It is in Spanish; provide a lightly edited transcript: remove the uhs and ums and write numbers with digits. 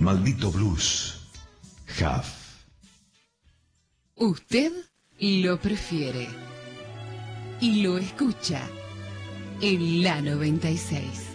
Maldito Blues. Huff. Usted lo prefiere y lo escucha en la 96.